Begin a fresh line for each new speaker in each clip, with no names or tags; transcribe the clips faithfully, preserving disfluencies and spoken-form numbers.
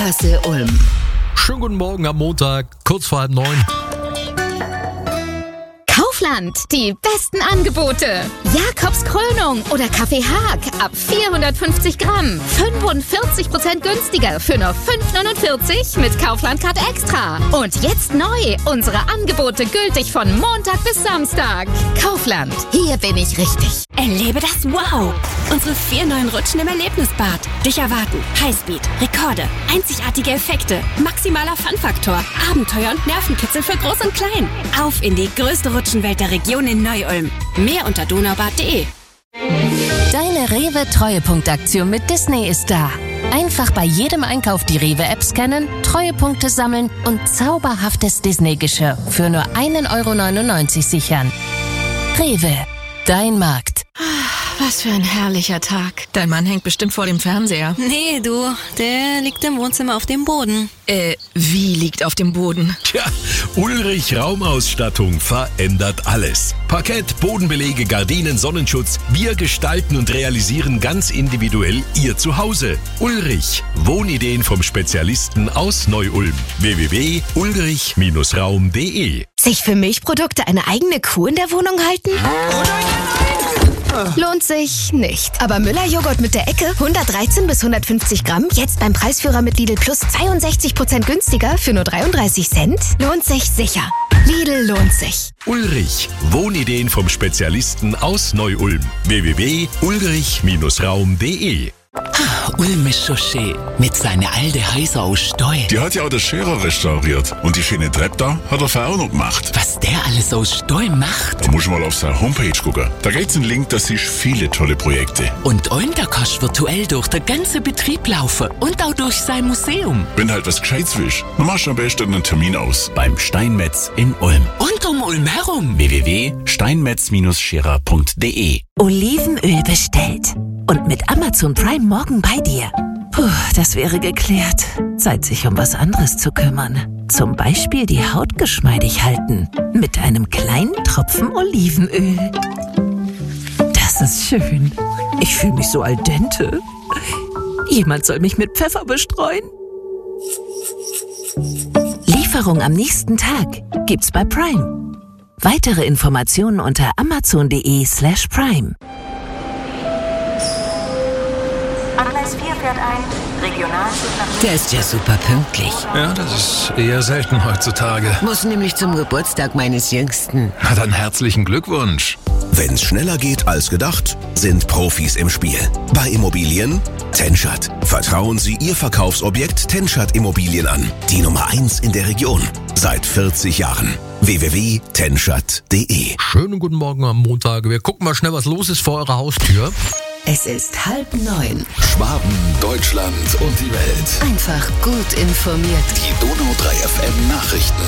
Kasse Ulm.
Schönen guten Morgen am Montag, kurz vor halb neun.
Kaufland, die besten Angebote. Jakobs Krönung oder Kaffee Haag ab vierhundertfünfzig Gramm. fünfundvierzig Prozent günstiger für nur fünf neunundvierzig mit Kaufland-Card Extra. Und jetzt neu, unsere Angebote gültig von Montag bis Samstag. Kaufland, hier bin ich richtig.
Erlebe das Wow! Unsere vier neuen Rutschen im Erlebnisbad. Dich erwarten Highspeed, Rekorde, einzigartige Effekte, maximaler Fun-Faktor, Abenteuer und Nervenkitzel für Groß und Klein. Auf in die größte Rutschenwelt der Region in Neu-Ulm. Mehr unter donaubad punkt de.
Deine Rewe-Treuepunktaktion mit Disney ist da. Einfach bei jedem Einkauf die Rewe-App scannen, Treuepunkte sammeln und zauberhaftes Disney-Geschirr für nur ein Euro neunundneunzig sichern. Rewe, dein Markt.
Was für ein herrlicher Tag. Dein Mann hängt bestimmt vor dem Fernseher.
Nee, du, der liegt im Wohnzimmer auf dem Boden.
Äh, wie liegt auf dem Boden?
Tja, Ulrich Raumausstattung verändert alles. Parkett, Bodenbelege, Gardinen, Sonnenschutz. Wir gestalten und realisieren ganz individuell Ihr Zuhause. Ulrich, Wohnideen vom Spezialisten aus Neu-Ulm. w w w punkt ulrich raum punkt de.
Sich für Milchprodukte eine eigene Kuh in der Wohnung halten? Lohnt sich nicht. Aber Müller-Joghurt mit der Ecke, hundertdreizehn bis hundertfünfzig Gramm, jetzt beim Preisführer mit Lidl Plus zweiundsechzig Prozent günstiger für nur dreiunddreißig Cent? Lohnt sich sicher. Lidl lohnt sich.
Ulrich, Wohnideen vom Spezialisten aus Neu-Ulm. w w w punkt ulrich raum punkt de.
Ulm ist so schön. Mit seiner alten Häuser aus Steu.
Die hat ja auch der Scherer restauriert. Und die schöne Treppe da hat er vorher auch noch gemacht.
Was der alles aus Steu macht.
Da musst du mal auf seine Homepage gucken. Da gibt's einen Link, da siehst du viele tolle Projekte.
Und und da kannst du virtuell durch den ganzen Betrieb laufen. Und auch durch sein Museum.
Wenn halt was Gescheites willst, dann machst du am besten einen Termin aus.
Beim Steinmetz in Ulm. Und um Ulm herum.
w w w punkt steinmetz scherer punkt de.
Olivenöl bestellt. Und mit Amazon Prime morgen bei dir. Puh, das wäre geklärt. Zeit, sich um was anderes zu kümmern. Zum Beispiel die Haut geschmeidig halten. Mit einem kleinen Tropfen Olivenöl. Das ist schön. Ich fühle mich so al dente. Jemand soll mich mit Pfeffer bestreuen. Lieferung am nächsten Tag gibt's bei Prime. Weitere Informationen unter amazon punkt de slash prime.
Angleis vier fährt ein. Regionalzug nach...
Der ist ja super pünktlich.
Ja, das ist eher selten heutzutage.
Muss nämlich zum Geburtstag meines Jüngsten.
Na dann herzlichen Glückwunsch.
Wenn's schneller geht als gedacht, sind Profis im Spiel. Bei Immobilien Tenschat. Vertrauen Sie Ihr Verkaufsobjekt Tenschat Immobilien an. Die Nummer eins in der Region. Seit vierzig Jahren. w w w punkt tenschat punkt de.
Schönen guten Morgen am Montag. Wir gucken mal schnell, was los ist vor eurer Haustür.
Es ist halb neun.
Schwaben, Deutschland und die Welt.
Einfach gut informiert.
Die Donau drei F M Nachrichten.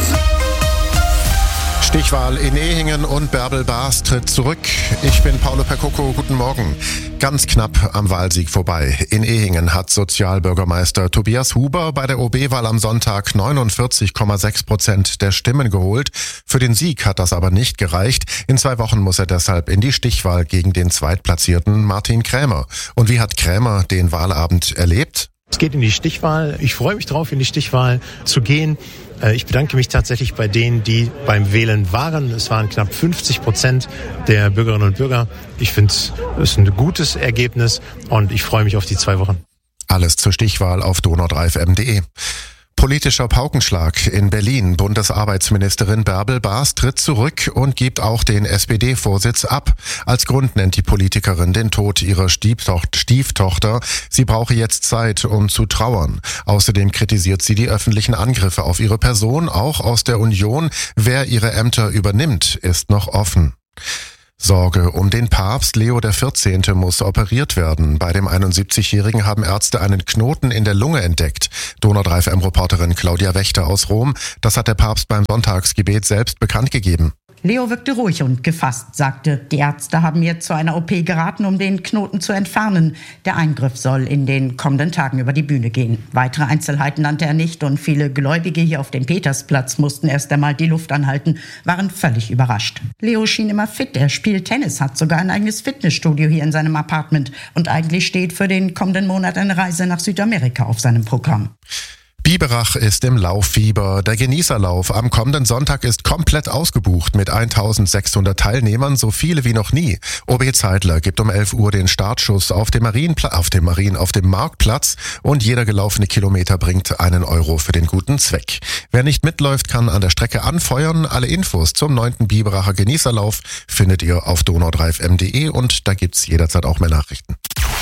Stichwahl in Ehingen und Bärbel Baas tritt zurück. Ich bin Paolo Percoco, guten Morgen. Ganz knapp am Wahlsieg vorbei. In Ehingen hat Sozialbürgermeister Tobias Huber bei der O B-Wahl am Sonntag neunundvierzig Komma sechs Prozent der Stimmen geholt. Für den Sieg hat das aber nicht gereicht. In zwei Wochen muss er deshalb in die Stichwahl gegen den Zweitplatzierten Martin Krämer. Und wie hat Krämer den Wahlabend erlebt?
Es geht in die Stichwahl. Ich freue mich drauf, in die Stichwahl zu gehen. Ich bedanke mich tatsächlich bei denen, die beim Wählen waren. Es waren knapp fünfzig Prozent der Bürgerinnen und Bürger. Ich finde, es ist ein gutes Ergebnis und ich freue mich auf die zwei Wochen.
Alles zur Stichwahl auf donau drei f m punkt de. Politischer Paukenschlag in Berlin. Bundesarbeitsministerin Bärbel Baas tritt zurück und gibt auch den S P D-Vorsitz ab. Als Grund nennt die Politikerin den Tod ihrer Stieftochter. Sie brauche jetzt Zeit, um zu trauern. Außerdem kritisiert sie die öffentlichen Angriffe auf ihre Person, auch aus der Union. Wer ihre Ämter übernimmt, ist noch offen. Sorge um den Papst. Leo der vierzehnte muss operiert werden. Bei dem einundsiebzigjährigen haben Ärzte einen Knoten in der Lunge entdeckt. Donau drei F M-Reporterin Claudia Wächter aus Rom. Das hat der Papst beim Sonntagsgebet selbst bekannt gegeben.
Leo wirkte ruhig und gefasst, sagte, die Ärzte haben jetzt zu einer O P geraten, um den Knoten zu entfernen. Der Eingriff soll in den kommenden Tagen über die Bühne gehen. Weitere Einzelheiten nannte er nicht und viele Gläubige hier auf dem Petersplatz mussten erst einmal die Luft anhalten, waren völlig überrascht. Leo schien immer fit, er spielt Tennis, hat sogar ein eigenes Fitnessstudio hier in seinem Apartment und eigentlich steht für den kommenden Monat eine Reise nach Südamerika auf seinem Programm.
Biberach ist im Lauffieber. Der Genießerlauf am kommenden Sonntag ist komplett ausgebucht mit eintausendsechshundert Teilnehmern, so viele wie noch nie. O B Zeidler gibt um elf Uhr den Startschuss auf dem Marienpla- auf dem Marien, auf dem Marktplatz und jeder gelaufene Kilometer bringt einen Euro für den guten Zweck. Wer nicht mitläuft, kann an der Strecke anfeuern. Alle Infos zum neunten Biberacher Genießerlauf findet ihr auf donau drei f m punkt d e und da gibt's jederzeit auch mehr Nachrichten.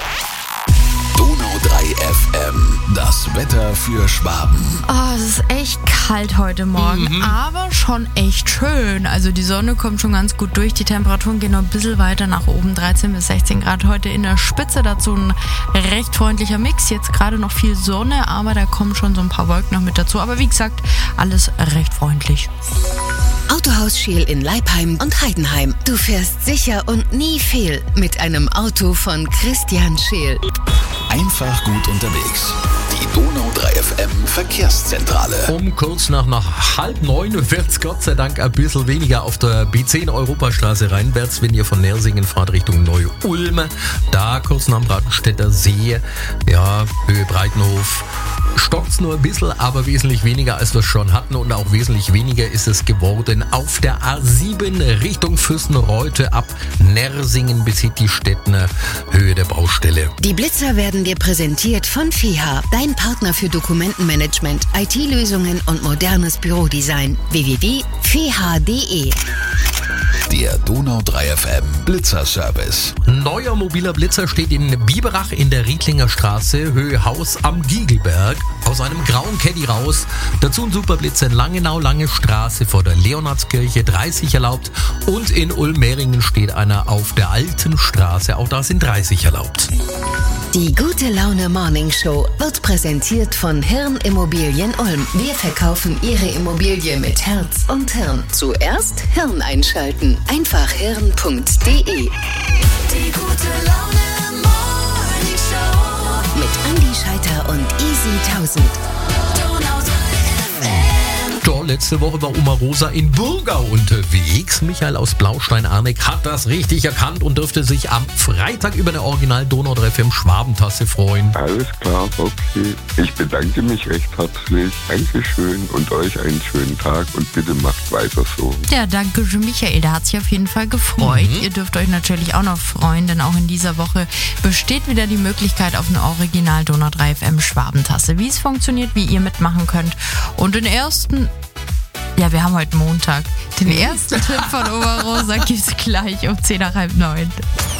Donau drei F M, das Wetter für Schwaben.
Oh, es ist echt kalt heute Morgen, mhm. aber schon echt schön. Also die Sonne kommt schon ganz gut durch. Die Temperaturen gehen noch ein bisschen weiter nach oben. dreizehn bis sechzehn Grad heute in der Spitze. Dazu ein recht freundlicher Mix. Jetzt gerade noch viel Sonne, aber da kommen schon so ein paar Wolken noch mit dazu. Aber wie gesagt, alles recht freundlich.
Autohaus Scheel in Leipheim und Heidenheim. Du fährst sicher und nie fehl mit einem Auto von Christian Scheel.
Einfach gut unterwegs. Die Donau drei F M Verkehrszentrale.
Um kurz nach, nach halb neun wird es Gott sei Dank ein bisschen weniger auf der B zehn Europastraße reinwärts, wenn ihr von Nersingen fahrt Richtung Neu-Ulm. Da kurz nach dem Bratenstädter See, ja, Höhe Breitenhof. Stockt's nur ein bisschen, aber wesentlich weniger, als wir es schon hatten und auch wesentlich weniger ist es geworden auf der A sieben Richtung Fürstenreute ab Nersingen bis Hitti-Stettner, Höhe der Baustelle.
Die Blitzer werden dir präsentiert von F E H A, dein Partner für Dokumentenmanagement, I T-Lösungen und modernes Bürodesign. w w w punkt f e h a punkt d e.
Der Donau drei F M Blitzerservice.
Neuer mobiler Blitzer steht in Biberach in der Riedlinger Straße, Höhe Haus am Giegelberg. Aus einem grauen Caddy raus. Dazu ein Superblitzer in Langenau, Lange Straße vor der Leonardskirche, dreißig erlaubt. Und in Ulm-Mehringen steht einer auf der Alten Straße, auch da sind dreißig erlaubt.
Die Gute Laune Morning Show wird präsentiert von Hirn Immobilien Ulm. Wir verkaufen Ihre Immobilie mit Herz und Hirn. Zuerst Hirn einschalten. Einfach hirn punkt d e.
Die Gute Laune Morning Show
mit Andi Scheiter und Easy tausend.
Ja, letzte Woche war Oma Rosa in Burgau unterwegs. Michael aus Blaustein-Arneck hat das richtig erkannt und dürfte sich am Freitag über eine Original Donau drei F M Schwabentasse freuen.
Alles klar, okay. Ich bedanke mich recht herzlich. Dankeschön und euch einen schönen Tag und bitte macht weiter so.
Ja, danke schön, Michael. Der hat sich auf jeden Fall gefreut. Mhm. Ihr dürft euch natürlich auch noch freuen, denn auch in dieser Woche besteht wieder die Möglichkeit auf eine Original Donau drei F M Schwabentasse. Wie es funktioniert, wie ihr mitmachen könnt. Und den ersten... Ja, wir haben heute Montag. Den ersten Tipp von Oma Rosa gibt's gleich um zehn nach halb neun.